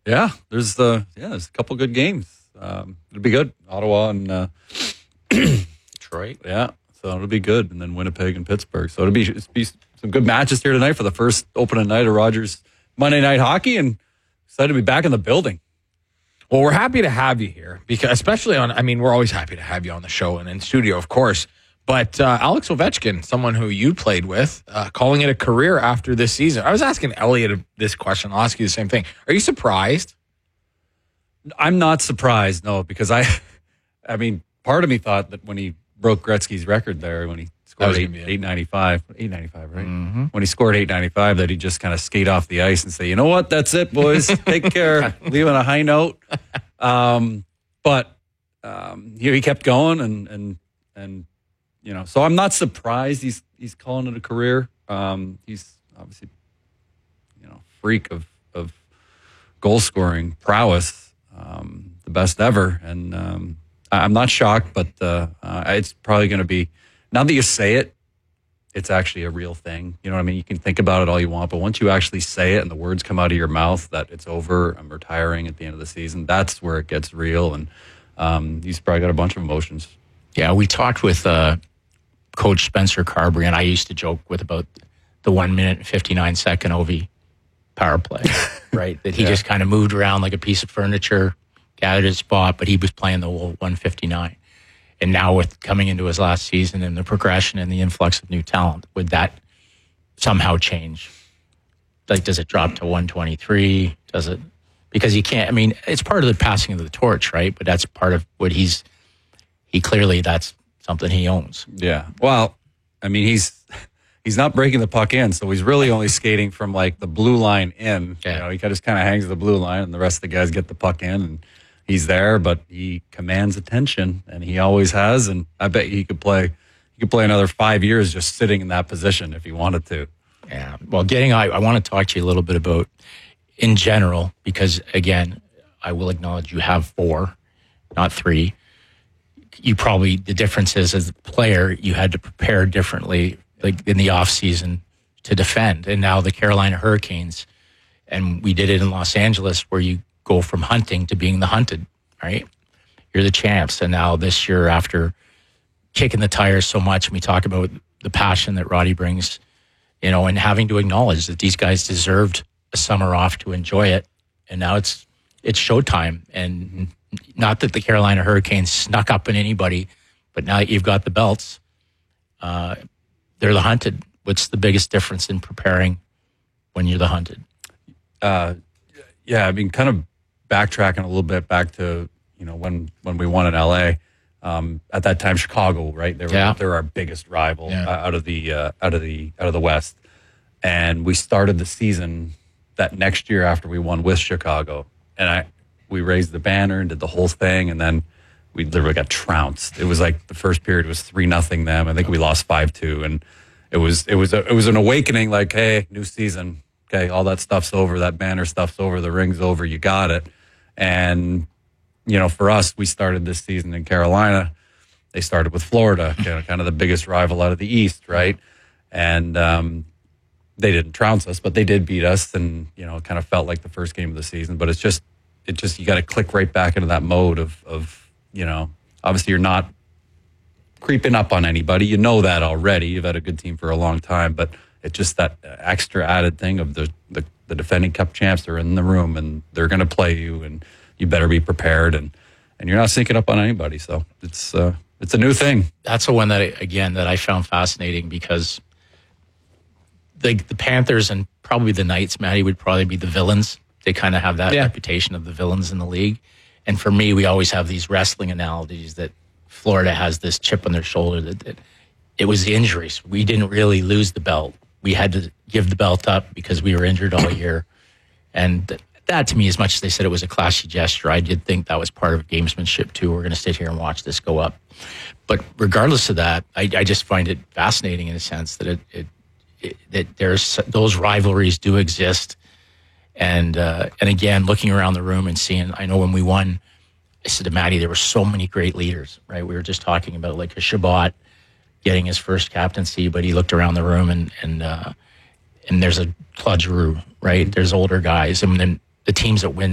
Yeah, there's a couple good games. It'll be good. Ottawa and Detroit. Yeah, so it'll be good. And then Winnipeg and Pittsburgh. So it'll be some good matches here tonight for the first opening night of Rogers Monday Night Hockey, and excited to be back in the building. Well, we're happy to have you here, because especially we're always happy to have you on the show and in studio, of course. But Alex Ovechkin, someone who you played with, calling it a career after this season. I was asking Elliot this question. I'll ask you the same thing. Are you surprised? I'm not surprised, no, because part of me thought that when he broke Gretzky's record there, when he scored 895, right? Mm-hmm. When he scored 895, that he'd just kind of skate off the ice and say, you know what, that's it, boys. Take care. Leave on a high note. But he kept going and so I'm not surprised he's calling it a career. He's obviously, freak of goal scoring prowess, the best ever. And I'm not shocked, but it's probably going to be, now that you say it, it's actually a real thing. You know what I mean? You can think about it all you want, but once you actually say it and the words come out of your mouth that it's over, I'm retiring at the end of the season, that's where it gets real. And he's probably got a bunch of emotions. Yeah, we talked with Coach Spencer Carberry, and I used to joke with about the 1 minute and 59 second OV power play, right? That he just kind of moved around like a piece of furniture, gathered his spot, but he was playing the whole 159. And now with coming into his last season and the progression and the influx of new talent, would that somehow change? Like, does it drop to 123? Does it? Because you can't, it's part of the passing of the torch, right? But that's part of what he clearly, that's something he owns. Yeah. Well, he's not breaking the puck in, so he's really only skating from like the blue line in. Yeah. He just kind of hangs the blue line, and the rest of the guys get the puck in, and he's there, but he commands attention, and he always has. And I bet he could play another 5 years just sitting in that position if he wanted to. Yeah. Well, I want to talk to you a little bit about in general, because again, I will acknowledge you have 4, not 3. The difference is, as a player, you had to prepare differently, like in the off season, to defend. And now the Carolina Hurricanes, and we did it in Los Angeles, where you go from hunting to being the hunted, right? You're the champs. And now this year, after kicking the tires so much, and we talk about the passion that Roddy brings, and having to acknowledge that these guys deserved a summer off to enjoy it. And now it's showtime. And not that the Carolina Hurricanes snuck up on anybody, but now that you've got the belts, they're the hunted. What's the biggest difference in preparing when you're the hunted? Kind of backtracking a little bit back to, when we won in LA, at that time, Chicago, right? They were our biggest rival out of the West. And we started the season that next year after we won with Chicago. And we raised the banner and did the whole thing, and then we literally got trounced. It was like the first period was 3-0 them. I think we lost 5-2, and it was an awakening. Like, hey, new season. Okay, all that stuff's over. That banner stuff's over. The ring's over. You got it. And for us, we started this season in Carolina. They started with Florida, kind of the biggest rival out of the East, right? And they didn't trounce us, but they did beat us, and it kind of felt like the first game of the season. But it's just you got to click right back into that mode of obviously you're not creeping up on anybody. You know that already. You've had a good team for a long time, but it's just that extra added thing of the defending cup champs are in the room, and they're going to play you, and you better be prepared, and you're not sneaking up on anybody. So it's a new thing. That's the one that I found fascinating, because the Panthers and probably the Knights, Matty, would probably be the villains. They kind of have that reputation of the villains in the league. And for me, we always have these wrestling analogies that Florida has this chip on their shoulder that it was the injuries. We didn't really lose the belt. We had to give the belt up because we were injured all year. And that, to me, as much as they said it was a classy gesture, I did think that was part of gamesmanship too. We're going to sit here and watch this go up. But regardless of that, I just find it fascinating in a sense that that there's those rivalries do exist. And again, looking around the room and seeing, I know when we won, I said to Maddie, there were so many great leaders, right? We were just talking about like a Shabbat getting his first captaincy, but he looked around the room and there's a Claude Giroux, right? There's older guys. And then the teams that win